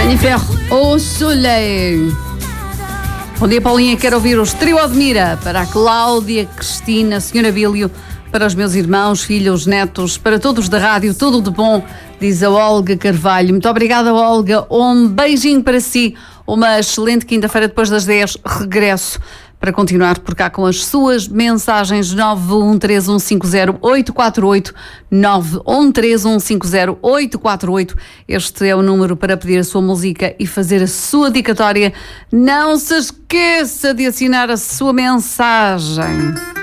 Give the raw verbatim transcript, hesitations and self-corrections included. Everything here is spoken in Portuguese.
Jennifer au soleil. Bom dia, Paulinha. Quero ouvir os Trio Admira para a Cláudia, Cristina, a senhora Bílio, para os meus irmãos, filhos, netos, para todos da rádio, tudo de bom, diz a Olga Carvalho. Muito obrigada, Olga. Um beijinho para si. Uma excelente quinta-feira depois das dez. Regresso para continuar por cá com as suas mensagens. Nove um três um cinco zero oito quatro oito, nove um três um cinco zero oito quatro oito. Este é o número para pedir a sua música e fazer a sua dedicatória. Não se esqueça de assinar a sua mensagem.